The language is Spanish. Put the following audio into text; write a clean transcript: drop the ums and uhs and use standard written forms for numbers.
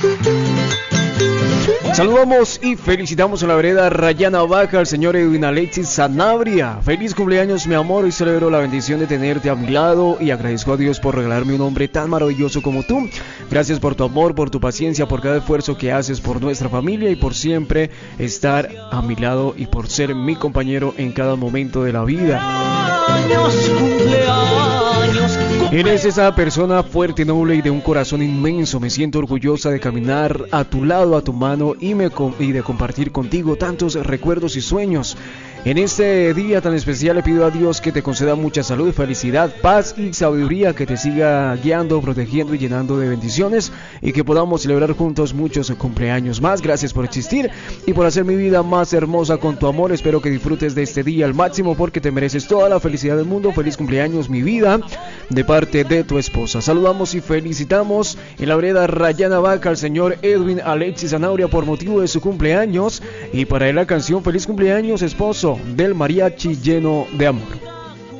Saludamos y felicitamos en la vereda Rayana Baja al señor Edwin Alexis Sanabria. Feliz cumpleaños, mi amor. Hoy celebro la bendición de tenerte a mi lado y agradezco a Dios por regalarme un hombre tan maravilloso como tú. Gracias por tu amor, por tu paciencia, por cada esfuerzo que haces por nuestra familia y por siempre estar a mi lado y por ser mi compañero en cada momento de la vida. Eres esa persona fuerte, noble y de un corazón inmenso. Me siento orgullosa de caminar a tu lado, a tu mano y de compartir contigo tantos recuerdos y sueños. En este día tan especial le pido a Dios que te conceda mucha salud, felicidad, paz y sabiduría, que te siga guiando, protegiendo y llenando de bendiciones y que podamos celebrar juntos muchos cumpleaños más. Gracias por existir y por hacer mi vida más hermosa con tu amor. Espero que disfrutes de este día al máximo porque te mereces toda la felicidad del mundo. Feliz cumpleaños, mi vida, de parte de tu esposa. Saludamos y felicitamos en la vereda Rayana Vaca al señor Edwin Alexis Sanabria por motivo de su cumpleaños y para él la canción Feliz cumpleaños, esposo, del mariachi lleno de amor.